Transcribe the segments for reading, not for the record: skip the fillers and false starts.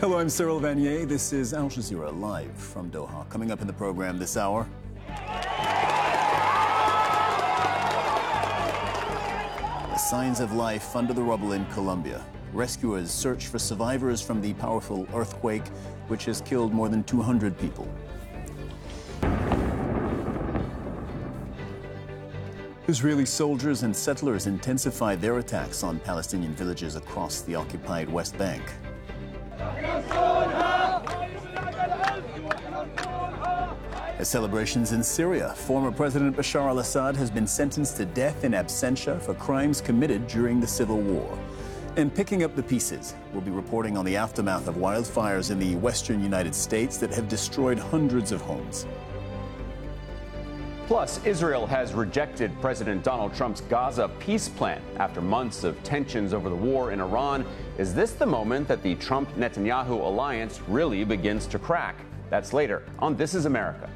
Hello, I'm Cyril Vanier. This is Al Jazeera live from Doha. Coming up in the program this hour. The signs of life under the rubble in Colombia. Rescuers search for survivors from the powerful earthquake, which has killed more than 200 people. Israeli soldiers and settlers intensified their attacks on Palestinian villages across the occupied West Bank. As celebrations in Syria, former President Bashar al-Assad has been sentenced to death in absentia for crimes committed during the civil war. And picking up the pieces, we'll be reporting on the aftermath of wildfires in the western United States that have destroyed hundreds of homes. Plus, Israel has rejected President Donald Trump's Gaza peace plan after months of tensions over the war in Iran. Is this the moment that the Trump-Netanyahu alliance really begins to crack? That's later on This Is America.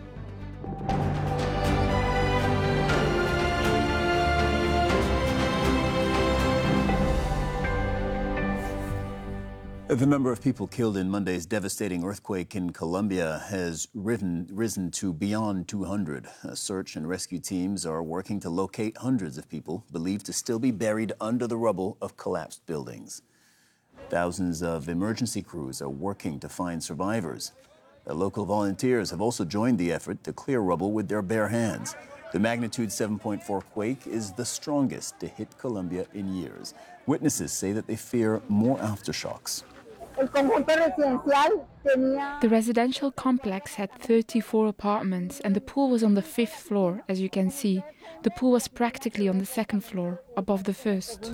The number of people killed in Monday's devastating earthquake in Colombia has risen to beyond 200. Search and rescue teams are working to locate hundreds of people believed to still be buried under the rubble of collapsed buildings. Thousands of emergency crews are working to find survivors. The local volunteers have also joined the effort to clear rubble with their bare hands. The magnitude 7.4 quake is the strongest to hit Colombia in years. Witnesses say that they fear more aftershocks. The residential complex had 34 apartments and the pool was on the 5th floor, as you can see. The pool was practically on the 2nd floor, above the 1st.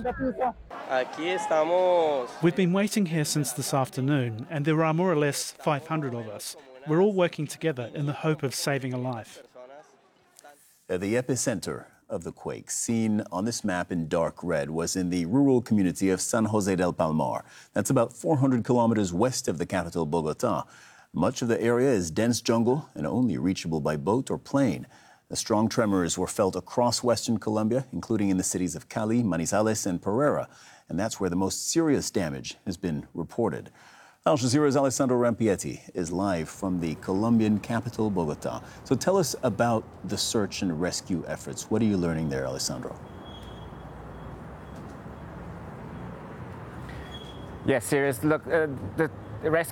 We've been waiting here since this afternoon and there are more or less 500 of us. We're all working together in the hope of saving a life. The epicenter of the quake, seen on this map in dark red, was in the rural community of San Jose del Palmar. That's about 400 kilometers west of the capital, Bogota. Much of the area is dense jungle and only reachable by boat or plane. The strong tremors were felt across western Colombia, including in the cities of Cali, Manizales, and Pereira. And that's where the most serious damage has been reported. Al Jazeera's Alessandro Rampietti is live from the Colombian capital, Bogota. So tell us about the search and rescue efforts. What are you learning there, Alessandro? Yes, serious. Look, the rescue